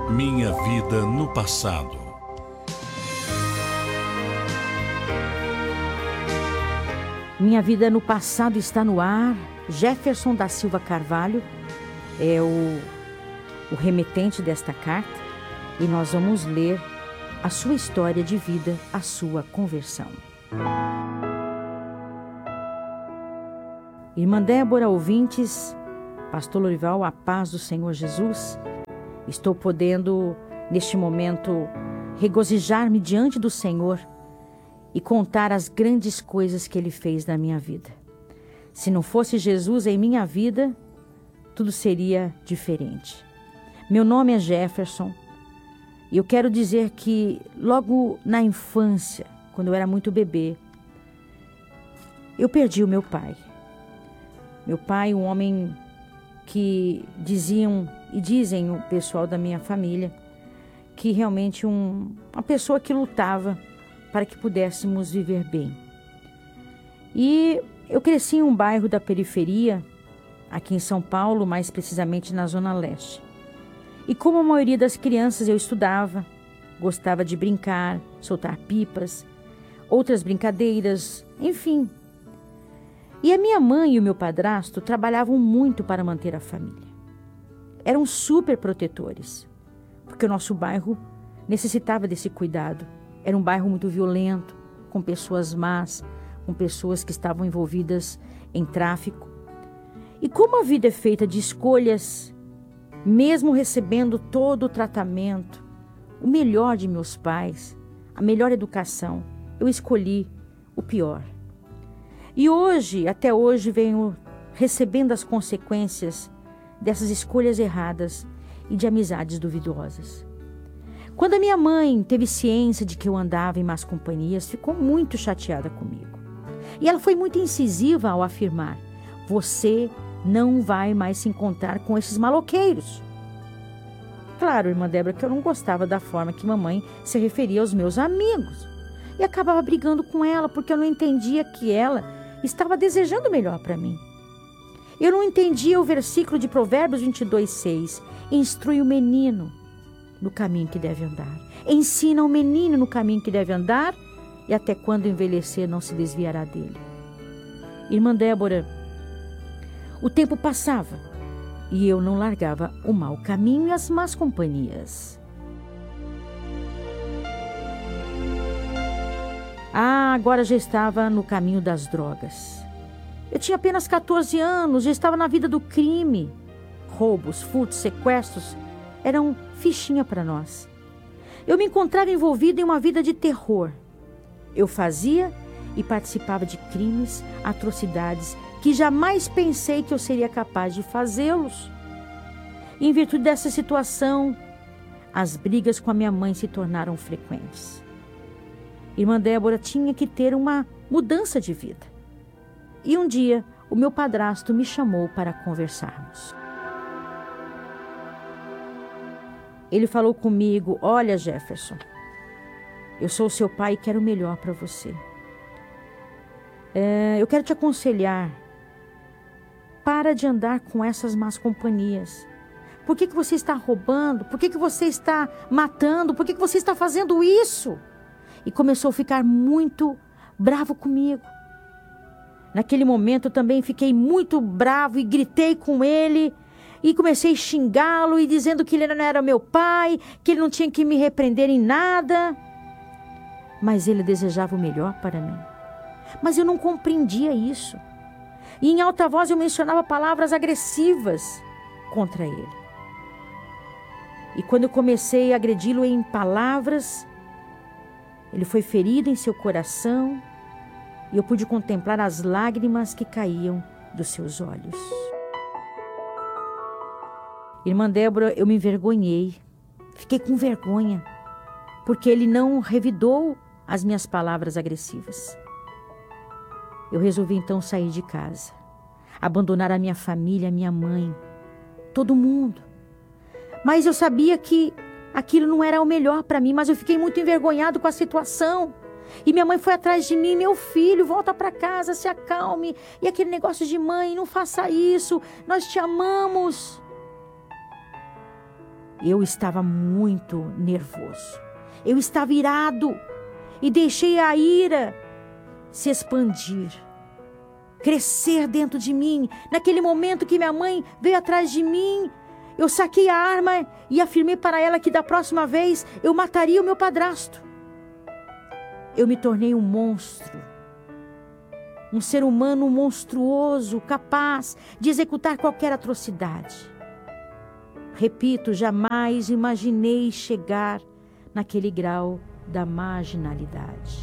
Minha vida no passado. Minha vida no passado está no ar. Jefferson da Silva Carvalho é o remetente desta carta e nós vamos ler a sua história de vida, a sua conversão. Irmã Débora, ouvintes, Pastor Lorival, a paz do Senhor Jesus. Estou podendo, neste momento, regozijar-me diante do Senhor e contar as grandes coisas que Ele fez na minha vida. Se não fosse Jesus em minha vida, tudo seria diferente. Meu nome é Jefferson e eu quero dizer que logo na infância, quando eu era muito bebê, eu perdi o meu pai. Meu pai, um homem que diziam e dizem o pessoal da minha família, que realmente uma pessoa que lutava para que pudéssemos viver bem. E eu cresci em um bairro da periferia, aqui em São Paulo, mais precisamente na Zona Leste. E como a maioria das crianças, eu estudava, gostava de brincar, soltar pipas, outras brincadeiras, enfim. E a minha mãe e o meu padrasto trabalhavam muito para manter a família. Eram super protetores, porque o nosso bairro necessitava desse cuidado. Era um bairro muito violento, com pessoas más, com pessoas que estavam envolvidas em tráfico. E como a vida é feita de escolhas, mesmo recebendo todo o tratamento, o melhor de meus pais, a melhor educação, eu escolhi o pior. E hoje, até hoje, venho recebendo as consequências dessas escolhas erradas e de amizades duvidosas. Quando a minha mãe teve ciência de que eu andava em más companhias, ficou muito chateada comigo. E ela foi muito incisiva ao afirmar: você não vai mais se encontrar com esses maloqueiros. Claro, irmã Débora, que eu não gostava da forma que mamãe se referia aos meus amigos. E acabava brigando com ela porque eu não entendia que ela estava desejando o melhor para mim. Eu não entendia o versículo de Provérbios 22:6. Instrui o menino no caminho que deve andar. Ensina o menino no caminho que deve andar e até quando envelhecer não se desviará dele. Irmã Débora, o tempo passava e eu não largava o mau caminho e as más companhias. Agora já estava no caminho das drogas. Eu tinha apenas 14 anos, já estava na vida do crime. Roubos, furtos, sequestros eram fichinha para nós. Eu me encontrava envolvida em uma vida de terror. Eu fazia e participava de crimes, atrocidades, que jamais pensei que eu seria capaz de fazê-los. Em virtude dessa situação, as brigas com a minha mãe se tornaram frequentes. Irmã Débora tinha que ter uma mudança de vida. E um dia, o meu padrasto me chamou para conversarmos. Ele falou comigo: olha, Jefferson, eu sou seu pai e quero o melhor para você. Eu quero te aconselhar. Para de andar com essas más companhias. Por que você está roubando? Por que você está matando? Por que você está fazendo isso? E começou a ficar muito bravo comigo. Naquele momento eu também fiquei muito bravo e gritei com ele. E comecei a xingá-lo e dizendo que ele não era meu pai, que ele não tinha que me repreender em nada. Mas ele desejava o melhor para mim. Mas eu não compreendia isso. E em alta voz eu mencionava palavras agressivas contra ele. E quando eu comecei a agredi-lo em palavras, ele foi ferido em seu coração e eu pude contemplar as lágrimas que caíam dos seus olhos. Irmã Débora, eu me envergonhei, fiquei com vergonha, porque ele não revidou as minhas palavras agressivas. Eu resolvi então sair de casa, abandonar a minha família, a minha mãe, todo mundo. Mas eu sabia que aquilo não era o melhor para mim, mas eu fiquei muito envergonhado com a situação. E minha mãe foi atrás de mim: meu filho, volta para casa, se acalme. E aquele negócio de mãe, não faça isso, nós te amamos. Eu estava muito nervoso. Eu estava irado e deixei a ira se expandir, crescer dentro de mim. Naquele momento que minha mãe veio atrás de mim, eu saquei a arma e afirmei para ela que da próxima vez eu mataria o meu padrasto. Eu me tornei um monstro, um ser humano monstruoso, capaz de executar qualquer atrocidade. Repito, jamais imaginei chegar naquele grau da marginalidade.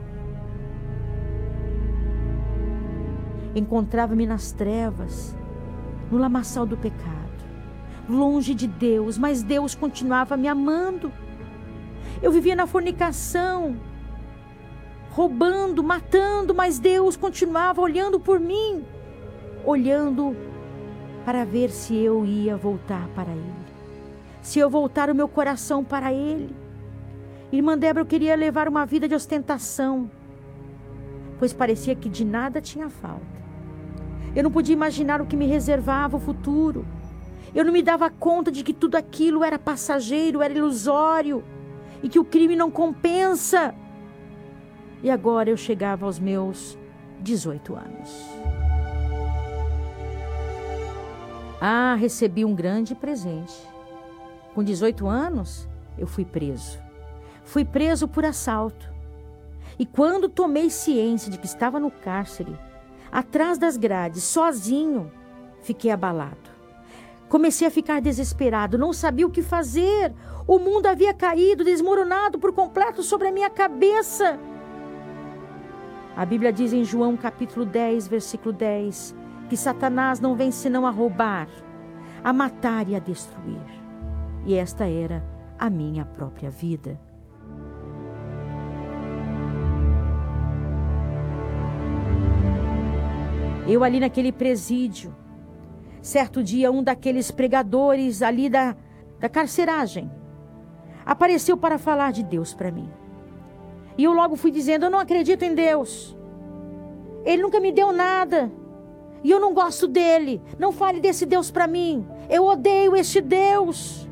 Encontrava-me nas trevas, no lamaçal do pecado, longe de Deus, mas Deus continuava me amando. Eu vivia na fornicação, roubando, matando, mas Deus continuava olhando por mim, olhando para ver se eu ia voltar para Ele, se eu voltar o meu coração para Ele. Irmã Débora, eu queria levar uma vida de ostentação, pois parecia que de nada tinha falta. Eu não podia imaginar o que me reservava o futuro. Eu não me dava conta de que tudo aquilo era passageiro, era ilusório, e que o crime não compensa. E agora eu chegava aos meus 18 anos. Recebi um grande presente. Com 18 anos, eu fui preso. Fui preso por assalto. E quando tomei ciência de que estava no cárcere, atrás das grades, sozinho, fiquei abalado. Comecei a ficar desesperado, não sabia o que fazer. O mundo havia caído, desmoronado por completo sobre a minha cabeça. A Bíblia diz em João capítulo 10, versículo 10, que Satanás não vem senão a roubar, a matar e a destruir. E esta era a minha própria vida. Eu ali naquele presídio, certo dia um daqueles pregadores ali da carceragem apareceu para falar de Deus para mim. E eu logo fui dizendo, eu não acredito em Deus. Ele nunca me deu nada. E eu não gosto dele. Não fale desse Deus para mim. Eu odeio este Deus.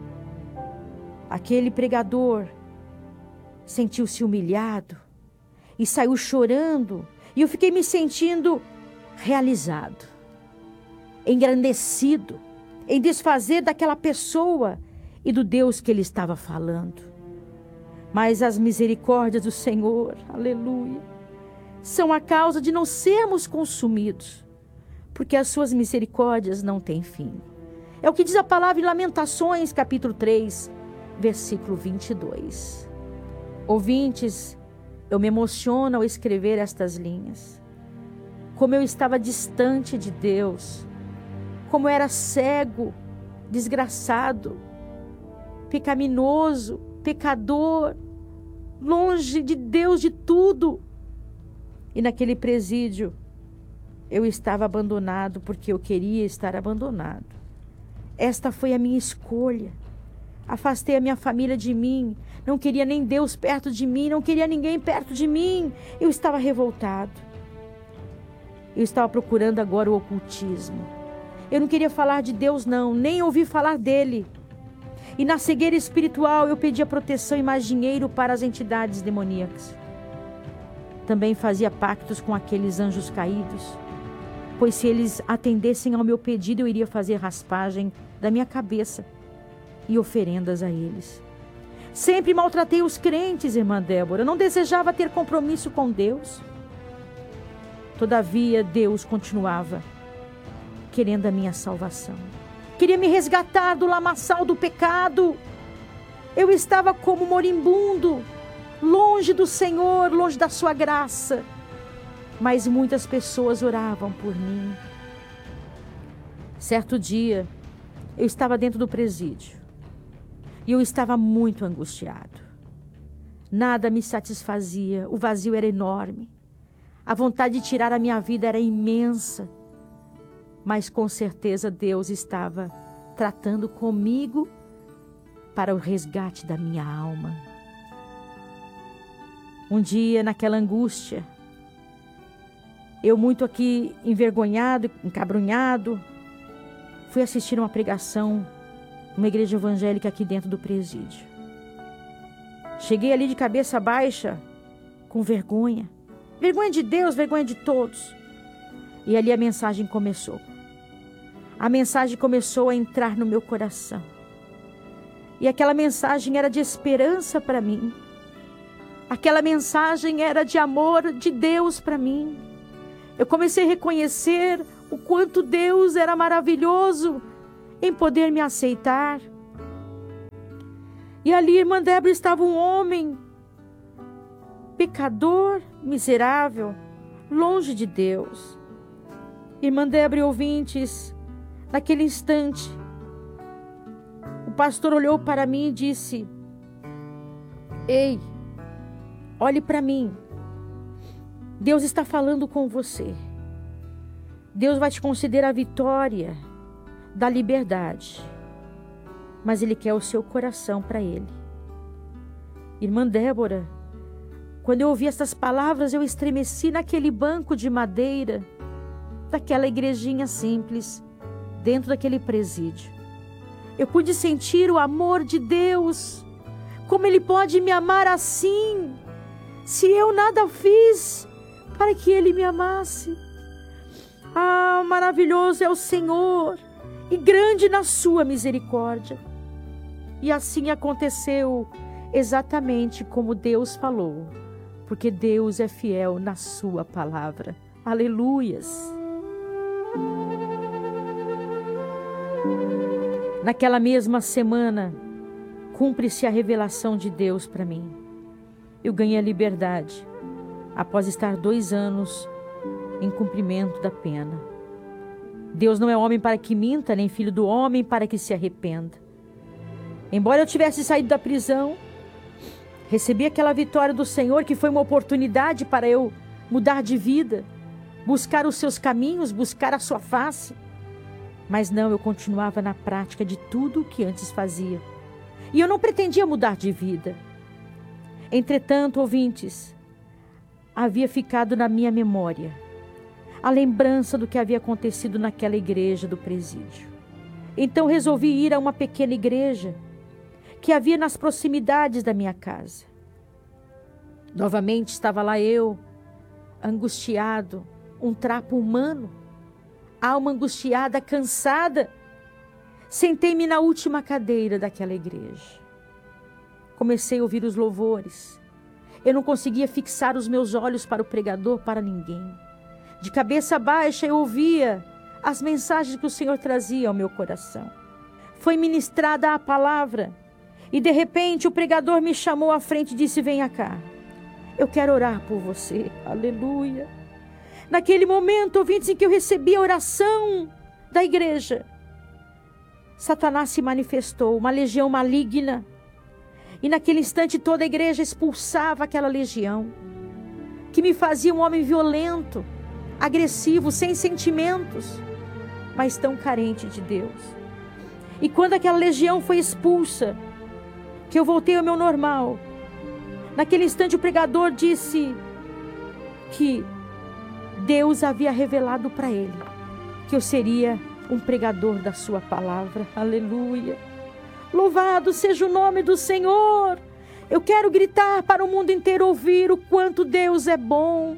Aquele pregador sentiu-se humilhado e saiu chorando. E eu fiquei me sentindo realizado, engrandecido, em desfazer daquela pessoa e do Deus que ele estava falando. Mas as misericórdias do Senhor, aleluia, são a causa de não sermos consumidos, porque as suas misericórdias não têm fim. É o que diz a palavra em Lamentações, capítulo 3, versículo 22. Ouvintes, eu me emociono ao escrever estas linhas. Como eu estava distante de Deus, como eu era cego, desgraçado, pecaminoso, pecador, longe de Deus de tudo. E naquele presídio, eu estava abandonado porque eu queria estar abandonado. Esta foi a minha escolha. Afastei a minha família de mim, não queria nem Deus perto de mim, não queria ninguém perto de mim. Eu estava revoltado. Eu estava procurando agora o ocultismo. Eu não queria falar de Deus não, nem ouvir falar dele. E na cegueira espiritual eu pedia proteção e mais dinheiro para as entidades demoníacas. Também fazia pactos com aqueles anjos caídos, pois se eles atendessem ao meu pedido eu iria fazer raspagem da minha cabeça e oferendas a eles. Sempre maltratei os crentes, irmã Débora. Eu não desejava ter compromisso com Deus. Todavia, Deus continuava querendo a minha salvação. Queria me resgatar do lamaçal do pecado. Eu estava como moribundo, longe do Senhor, longe da sua graça. Mas muitas pessoas oravam por mim. Certo dia, eu estava dentro do presídio. E eu estava muito angustiado. Nada me satisfazia, o vazio era enorme. A vontade de tirar a minha vida era imensa. Mas com certeza Deus estava tratando comigo para o resgate da minha alma. Um dia, naquela angústia, eu muito aqui envergonhado, encabrunhado, fui assistir uma pregação uma igreja evangélica aqui dentro do presídio. Cheguei ali de cabeça baixa, com vergonha. Vergonha de Deus, vergonha de todos. E ali a mensagem começou. A mensagem começou a entrar no meu coração. E aquela mensagem era de esperança para mim. Aquela mensagem era de amor de Deus para mim. Eu comecei a reconhecer o quanto Deus era maravilhoso em poder me aceitar. E ali, irmã Débora, estava um homem pecador, miserável, longe de Deus. Irmã Débora e ouvintes, naquele instante, o pastor olhou para mim e disse: ei, olhe para mim. Deus está falando com você. Deus vai te conceder a vitória da liberdade. Mas Ele quer o seu coração para Ele. Irmã Débora, quando eu ouvi essas palavras, eu estremeci naquele banco de madeira, daquela igrejinha simples, dentro daquele presídio. Eu pude sentir o amor de Deus. Como Ele pode me amar assim, se eu nada fiz para que Ele me amasse? Ah, maravilhoso é o Senhor e grande na sua misericórdia. E assim aconteceu exatamente como Deus falou, porque Deus é fiel na sua palavra. Aleluias! Naquela mesma semana, cumpre-se a revelação de Deus para mim. Eu ganhei a liberdade após estar 2 anos em cumprimento da pena. Deus não é homem para que minta, nem filho do homem para que se arrependa. Embora eu tivesse saído da prisão, recebi aquela vitória do Senhor, que foi uma oportunidade para eu mudar de vida, buscar os seus caminhos, buscar a sua face. Mas não, eu continuava na prática de tudo o que antes fazia. E eu não pretendia mudar de vida. Entretanto, ouvintes, havia ficado na minha memória a lembrança do que havia acontecido naquela igreja do presídio. Então resolvi ir a uma pequena igreja que havia nas proximidades da minha casa. Novamente estava lá eu, angustiado, um trapo humano, alma angustiada, cansada. Sentei-me na última cadeira daquela igreja. Comecei a ouvir os louvores. Eu não conseguia fixar os meus olhos para o pregador, para ninguém. De cabeça baixa eu ouvia as mensagens que o Senhor trazia ao meu coração. Foi ministrada a palavra e de repente o pregador me chamou à frente e disse: venha cá, eu quero orar por você. Aleluia! Naquele momento, ouvintes, em que eu recebi a oração da igreja, Satanás se manifestou, uma legião maligna. E naquele instante toda a igreja expulsava aquela legião, que me fazia um homem violento, agressivo, sem sentimentos, mas tão carente de Deus. E quando aquela legião foi expulsa, que eu voltei ao meu normal, naquele instante o pregador disse que Deus havia revelado para ele que eu seria um pregador da sua palavra. Aleluia! Louvado seja o nome do Senhor! Eu quero gritar para o mundo inteiro ouvir o quanto Deus é bom.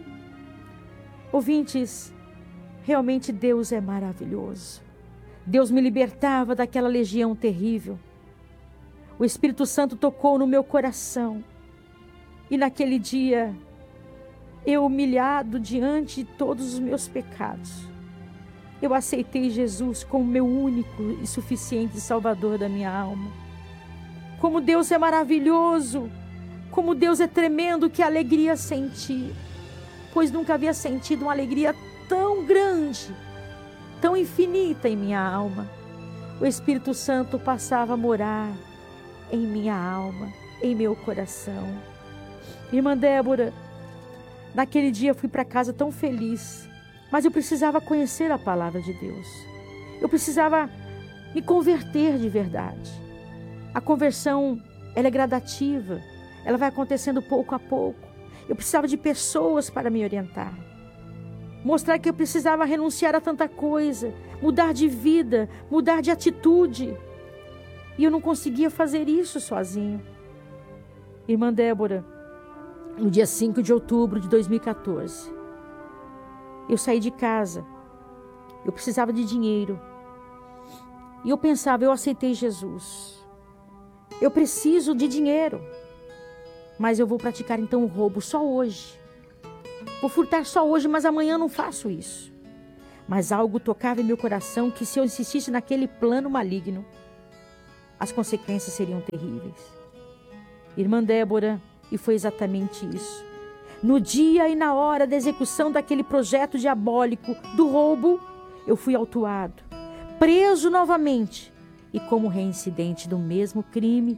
Ouvintes, realmente Deus é maravilhoso. Deus me libertava daquela legião terrível. O Espírito Santo tocou no meu coração. E naquele dia, eu humilhado diante de todos os meus pecados, eu aceitei Jesus como meu único e suficiente Salvador da minha alma. Como Deus é maravilhoso, como Deus é tremendo, que alegria senti, pois nunca havia sentido uma alegria tão grande, tão infinita em minha alma. O Espírito Santo passava a morar em minha alma, em meu coração. Irmã Débora, naquele dia eu fui para casa tão feliz, mas eu precisava conhecer a palavra de Deus. Eu precisava me converter de verdade. A conversão, ela é gradativa, ela vai acontecendo pouco a pouco. Eu precisava de pessoas para me orientar, mostrar que eu precisava renunciar a tanta coisa, mudar de vida, mudar de atitude. E eu não conseguia fazer isso sozinho. Irmã Débora, no dia 5 de outubro de 2014, eu saí de casa. Eu precisava de dinheiro. E eu pensava, eu aceitei Jesus. Eu preciso de dinheiro. Mas eu vou praticar então o roubo só hoje. Vou furtar só hoje, mas amanhã eu não faço isso. Mas algo tocava em meu coração que se eu insistisse naquele plano maligno, as consequências seriam terríveis. Irmã Débora, e foi exatamente isso. No dia e na hora da execução daquele projeto diabólico do roubo, eu fui autuado, preso novamente e como reincidente do mesmo crime.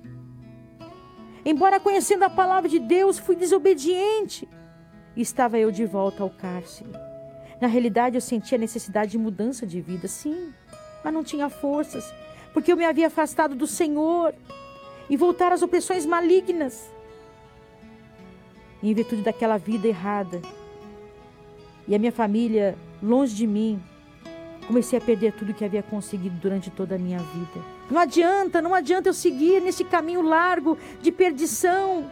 Embora conhecendo a palavra de Deus, fui desobediente. E estava eu de volta ao cárcere. Na realidade, eu sentia a necessidade de mudança de vida, sim, mas não tinha forças, porque eu me havia afastado do Senhor e voltar às opressões malignas. E em virtude daquela vida errada e a minha família longe de mim, comecei a perder tudo que havia conseguido durante toda a minha vida. Não adianta eu seguir nesse caminho largo de perdição.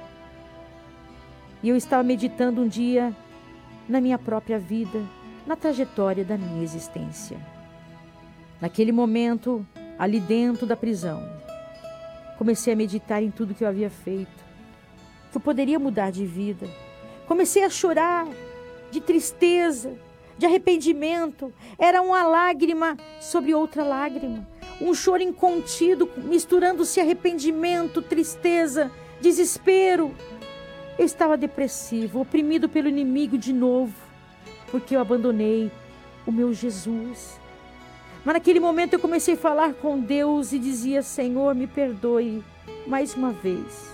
E eu estava meditando um dia na minha própria vida, na trajetória da minha existência. Naquele momento, ali dentro da prisão, comecei a meditar em tudo que eu havia feito, que eu poderia mudar de vida. Comecei a chorar de tristeza, de arrependimento. Era uma lágrima sobre outra lágrima, um choro incontido, misturando-se arrependimento, tristeza, desespero. Eu estava depressivo, oprimido pelo inimigo de novo, porque eu abandonei o meu Jesus. Mas naquele momento eu comecei a falar com Deus e dizia: Senhor, me perdoe mais uma vez.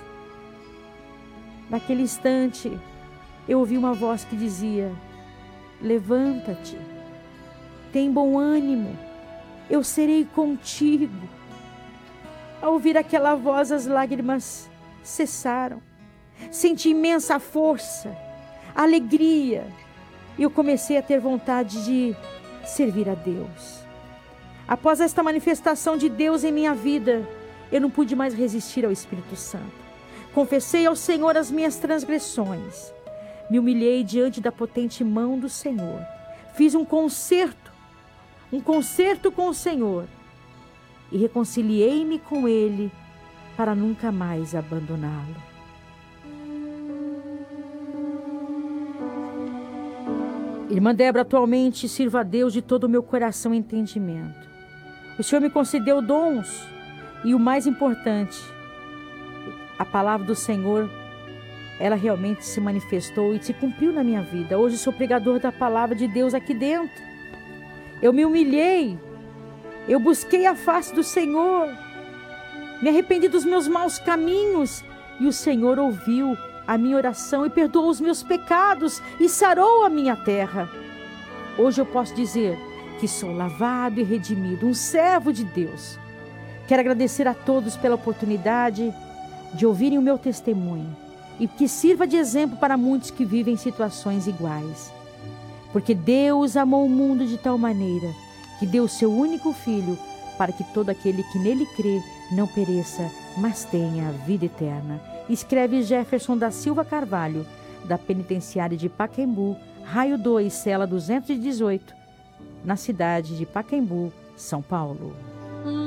Naquele instante, eu ouvi uma voz que dizia: levanta-te, tem bom ânimo, eu serei contigo. Ao ouvir aquela voz, as lágrimas cessaram. Senti imensa força, alegria, e eu comecei a ter vontade de servir a Deus. Após esta manifestação de Deus em minha vida, eu não pude mais resistir ao Espírito Santo. Confessei ao Senhor as minhas transgressões. Me humilhei diante da potente mão do Senhor. Fiz um concerto com o Senhor e reconciliei-me com Ele para nunca mais abandoná-lo. Irmã Débora, atualmente sirvo a Deus de todo o meu coração e entendimento. O Senhor me concedeu dons e o mais importante, a palavra do Senhor, ela realmente se manifestou e se cumpriu na minha vida. Hoje sou pregador da palavra de Deus aqui dentro. Eu me humilhei, eu busquei a face do Senhor, me arrependi dos meus maus caminhos e o Senhor ouviu a minha oração e perdoou os meus pecados e sarou a minha terra. Hoje eu posso dizer que sou lavado e redimido, um servo de Deus. Quero agradecer a todos pela oportunidade de ouvirem o meu testemunho e que sirva de exemplo para muitos que vivem situações iguais. Porque Deus amou o mundo de tal maneira que deu o seu único Filho para que todo aquele que nele crê não pereça, mas tenha a vida eterna. Escreve Jefferson da Silva Carvalho, da Penitenciária de Pacaembu, Raio 2, cela 218, na cidade de Pacaembu, São Paulo.